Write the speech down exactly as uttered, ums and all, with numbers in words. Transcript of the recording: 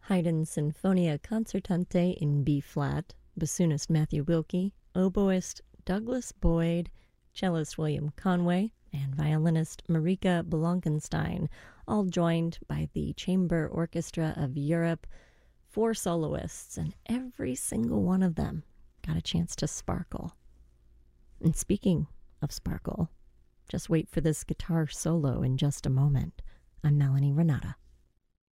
Haydn Sinfonia Concertante in B-flat, bassoonist Matthew Wilkie, oboist Douglas Boyd, cellist William Conway, and violinist Marika Blankenstein, all joined by the Chamber Orchestra of Europe, four soloists, and every single one of them got a chance to sparkle. And speaking of sparkle, just wait for this guitar solo in just a moment. I'm Melanie Renata.